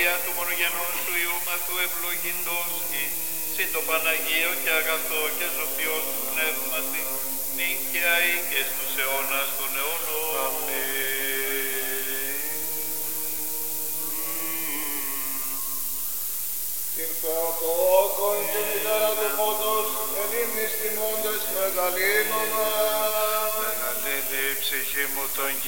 δια του μονογενούς σου Υιού μαθού ευλογητός συν το Παναγίο και αγαθό και σοφιός του πνεύματι, νυν και αεί και στους αιώνας των αιώνων. Αμήν. Την Θεοτόκον και μητέρα του φώτος, εν ύμνης τιμώντες μεγαλύνομαι. Μεγαλύνει η ψυχή μου τον